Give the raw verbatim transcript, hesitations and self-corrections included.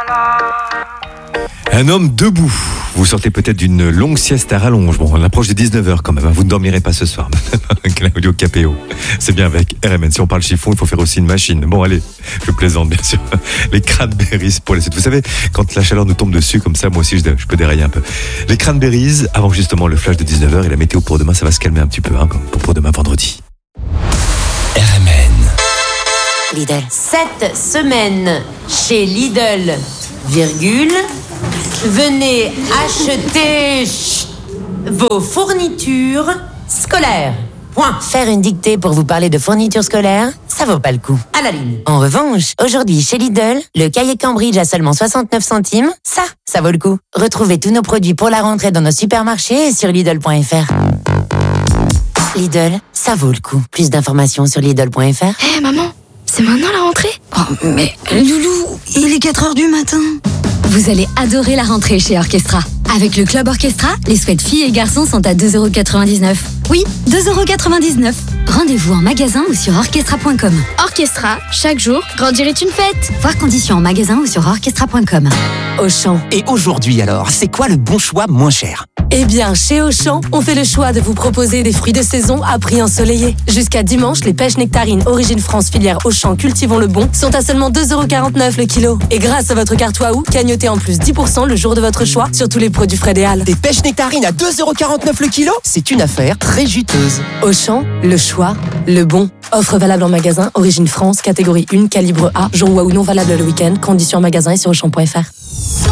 Un homme debout. Vous sortez peut-être d'une longue sieste à rallonge. Bon, on approche des dix-neuf heures quand même. Vous ne dormirez pas ce soir. Claudio Capéo. C'est bien avec R M N. Si on parle chiffon, il faut faire aussi une machine. Bon, allez, je plaisante bien sûr. Les cranberries pour les suites. Vous savez, quand la chaleur nous tombe dessus, comme ça, moi aussi, je, je peux dérailler un peu. Les cranberries, avant justement le flash de dix-neuf heures et la météo pour demain, ça va se calmer un petit peu, hein, pour, pour demain vendredi. R M N. Lidl. Cette semaine, chez Lidl, virgule, venez acheter chut, vos fournitures scolaires. Point. Faire une dictée pour vous parler de fournitures scolaires, ça vaut pas le coup. À la ligne. En revanche, aujourd'hui chez Lidl, le cahier Cambridge à seulement soixante-neuf centimes, ça, ça vaut le coup. Retrouvez tous nos produits pour la rentrée dans nos supermarchés et sur Lidl point F R. Lidl, ça vaut le coup. Plus d'informations sur Lidl point F R. Hé hey, maman, c'est maintenant la rentrée? Oh, mais Loulou, il est quatre heures du matin. Vous allez adorer la rentrée chez Orchestra. Avec le Club Orchestra, les sweats filles et garçons sont à deux euros quatre-vingt-dix-neuf. Oui, deux euros quatre-vingt-dix-neuf. Rendez-vous en magasin ou sur orchestra point com. Orchestra, chaque jour, grandir est une fête. Voir conditions en magasin ou sur orchestra point com. Auchan. Et aujourd'hui alors, c'est quoi le bon choix moins cher? Eh bien, chez Auchan, on fait le choix de vous proposer des fruits de saison à prix ensoleillé. Jusqu'à dimanche, les pêches nectarines Origine France filière Auchan Cultivons le Bon sont à seulement deux euros quarante-neuf le kilo. Et grâce à votre carte Waouh, gagnotez en plus dix pour cent le jour de votre choix sur tous les produits frais des Halles. Des pêches nectarines à deux euros quarante-neuf le kilo? C'est une affaire très juteuse. Auchan, le choix, le bon. Offre valable en magasin, Origine France, catégorie un, calibre A, jour Waouh non valable le week-end, conditions en magasin et sur auchan point F R.